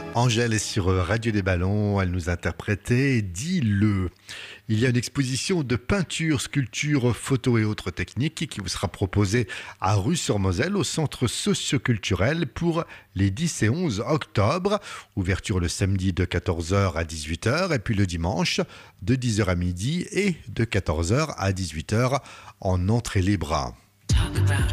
Angèle est sur Radio des Ballons, elle nous interprétait Dis-le. Il y a une exposition de peinture, sculpture, photos et autres techniques qui vous sera proposée à Rue-sur-Moselle au centre socioculturel pour les 10 et 11 octobre. Ouverture le samedi de 14h à 18h et puis le dimanche de 10h à midi et de 14h à 18h en entrée libre.